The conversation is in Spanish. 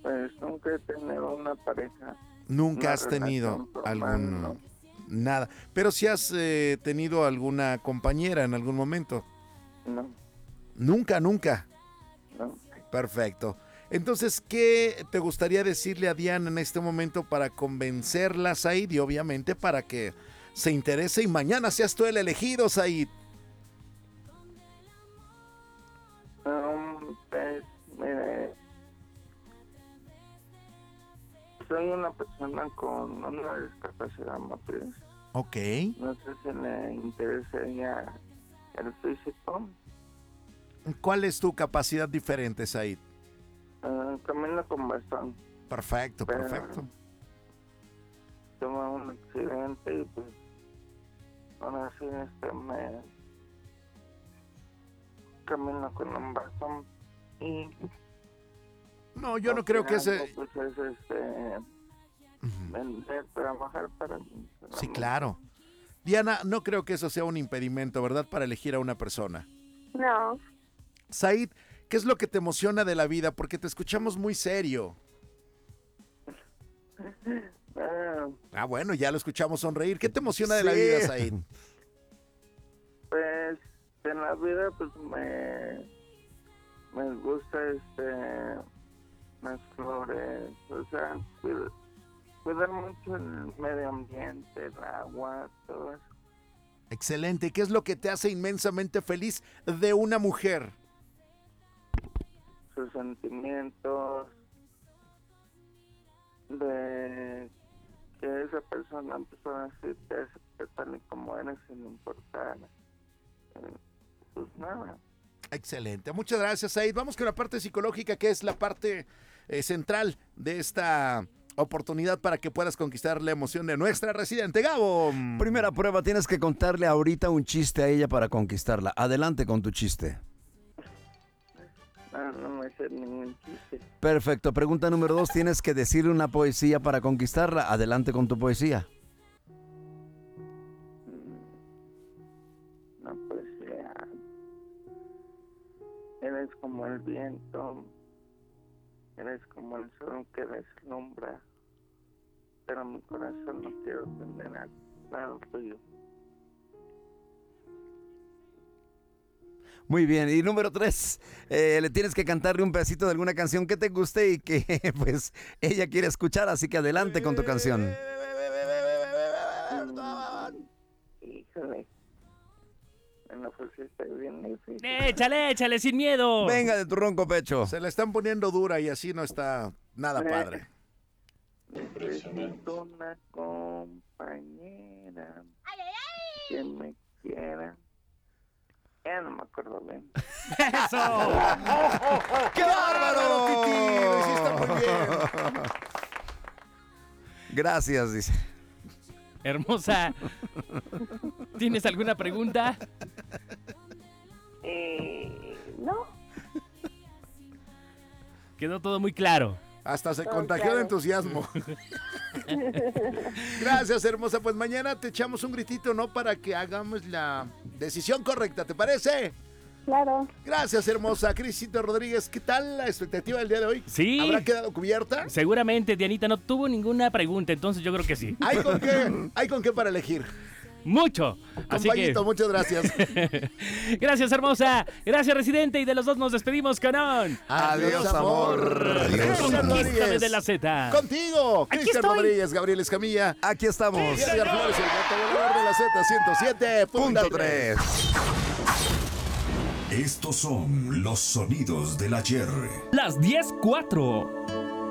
Pues nunca he tenido una pareja. Nunca Una has tenido relación formal, algún... no. Nada. Pero si has tenido alguna compañera en algún momento. No, Nunca, nunca. no. Perfecto. Entonces, ¿qué te gustaría decirle a Diana en este momento para convencerla, Said? Y obviamente para que se interese y mañana seas tú el elegido, Said. Pues, mire, soy una persona con una discapacidad motriz. Ok. No sé si le interesaría el físico. ¿Cuál es tu capacidad diferente, Said? Camino con bastón. Perfecto, Pero perfecto. tuve un accidente y pues ahora sí me camino con un bastón y No, yo no creo que ese... pues es vender, trabajar para mí. Sí, claro. Diana, no creo que eso sea un impedimento, ¿verdad? Para elegir a una persona. No, Said, ¿qué es lo que te emociona de la vida? Porque te escuchamos muy serio. Bueno, ya lo escuchamos sonreír. ¿Qué te emociona de la Sí. vida, Said? Pues en la vida pues me gusta las flores, o sea, cuidar mucho el medio ambiente, el agua, todo eso. Excelente. ¿Qué es lo que te hace inmensamente feliz de una mujer? Sus sentimientos, de que esa persona pues ahora sí te acepte tal y como eres sin importar pues nada. Excelente. Muchas gracias, Said. Vamos con la parte psicológica, que es la parte central de esta oportunidad para que puedas conquistar la emoción de nuestra residente, Gabo. Primera prueba, tienes que contarle ahorita un chiste a ella para conquistarla. Adelante con tu chiste. No me sé ningún chiste. Perfecto. Pregunta número 2, tienes que decirle una poesía para conquistarla. Adelante con tu poesía. No, pues ya. Eres como el viento, eres como el sol que deslumbra, pero mi corazón no quiero tener al lado tuyo. Muy bien. Y número 3, le tienes que cantarle un pedacito de alguna canción que te guste y que pues ella quiere escuchar, así que adelante con tu canción. Híjole. Bueno, pues sí está bien difícil. Échale, sin miedo. Venga de tu ronco pecho. Se la están poniendo dura y así no está nada padre. Necesito una compañera que me quiera. Ya no me acuerdo bien. ¡Eso! ¡Qué bárbaro! Titi! Lo hiciste muy bien. Gracias, dice. Hermosa. ¿Tienes alguna pregunta? no. Quedó todo muy claro. Hasta se Todo contagió claro. de entusiasmo. Gracias, hermosa. Pues mañana te echamos un gritito, ¿no? Para que hagamos la decisión correcta, ¿te parece? Claro. Gracias, hermosa. Crisito Rodríguez, ¿qué tal la expectativa del día de hoy? Sí. ¿Habrá quedado cubierta? Seguramente Dianita no tuvo ninguna pregunta, entonces yo creo que sí. ¿Hay con qué? ¿Hay con qué para elegir? Mucho. Así que... Compañito, muchas gracias. Gracias, hermosa. Gracias, residente. Y de los dos nos despedimos con un... Adiós, amor. Adiós, Conquístame Rodríguez. de la Z. Contigo, Aquí Cristian estoy. Rodríguez, Gabriel Escamilla. Aquí estamos. Y Edgar Flores, el gato volador de la Z 107.3. 3. Estos son los sonidos del ayer. Las 10:04.